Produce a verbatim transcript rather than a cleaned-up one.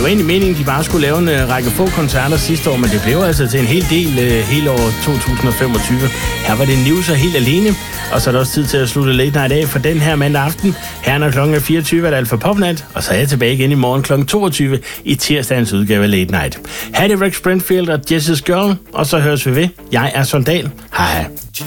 var egentlig meningen, at de bare skulle lave en uh, række få koncerter sidste år, men det blev altså til en hel del uh, hele år to tusind femogtyve. Her var det News og helt alene, og så er der også tid til at slutte Late Night af for den her mandag aften. Her når klokken er fireogtyve er det Alfa Popnat, og så er jeg tilbage igen i morgen klokken toogtyve i tirsdagens udgave af Late Night. Her er det Rex Brentfield og Jess's Girl, og så høres vi ved. Jeg er Sondal. Hej hej.